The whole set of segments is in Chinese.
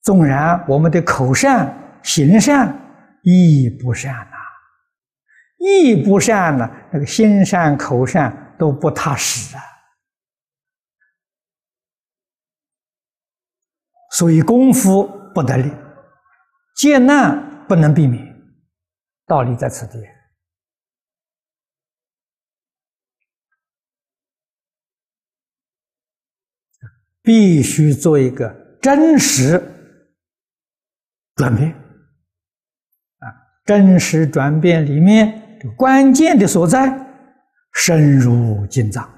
纵然我们的口善、行善，意不善呐，意不善呢，那个心善、口善都不踏实啊。所以功夫不得力，劫难不能避免，道理在此地。必须做一个真实转变啊！真实转变里面关键的所在，深入经藏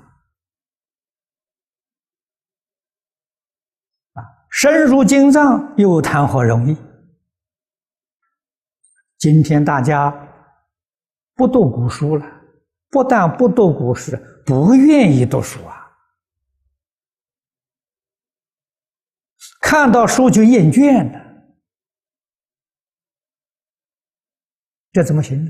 啊！深入经藏又谈何容易？今天大家不读古书了，不但不读古书，不愿意读书啊！看到书就厌倦了，这怎么行呢？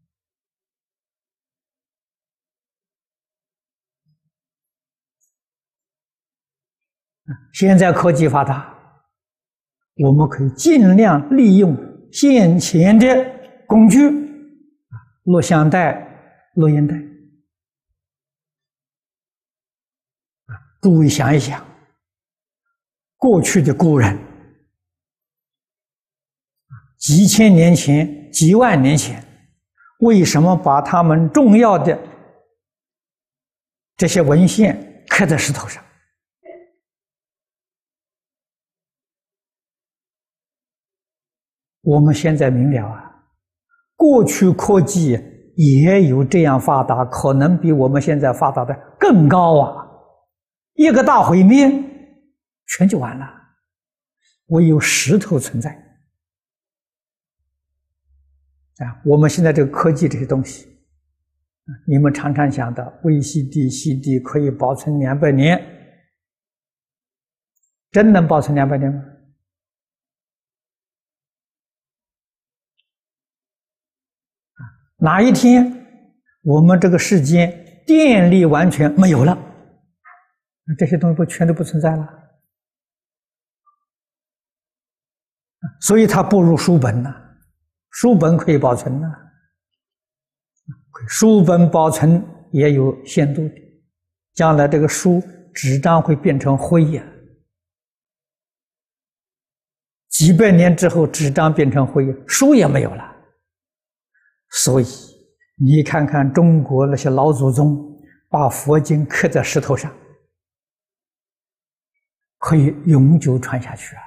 现在科技发达，我们可以尽量利用现前的工具，录像带、录音带，诸位想一想。过去的古人，几千年前、几万年前，为什么把他们重要的这些文献刻在石头上？我们现在明了啊，过去科技也有这样发达，可能比我们现在发达的更高啊！一个大毁灭，全就完了，唯有石头存在啊！我们现在这个科技这些东西，你们常常想的VCD、CD 可以保存200年，真能保存200年吗？哪一天我们这个世间电力完全没有了，这些东西不全都不存在了？所以它不如书本呐，书本可以保存呐，书本保存也有限度的，将来这个书纸张会变成灰呀，几百年之后纸张变成灰，书也没有了。所以你看看中国那些老祖宗把佛经刻在石头上，可以永久传下去啊！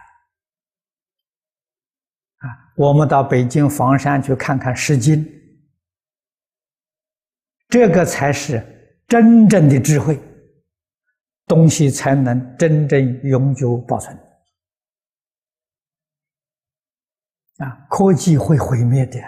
我们到北京房山去看看石经，这个才是真正的智慧，东西才能真正永久保存。科技会毁灭的。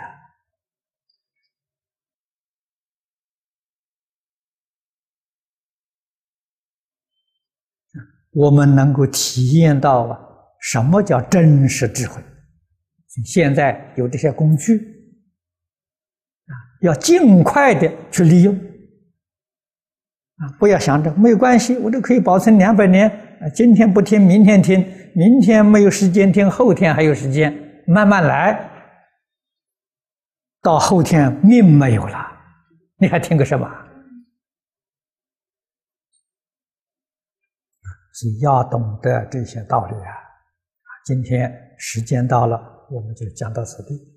我们能够体验到什么叫真实智慧。现在有这些工具，要尽快的去利用，不要想着没有关系，我这可以保存200年，今天不听，明天听，明天没有时间听，后天还有时间，慢慢来，到后天命没有了，你还听个什么？所以要懂得这些道理啊！今天时间到了，我们就讲到此地。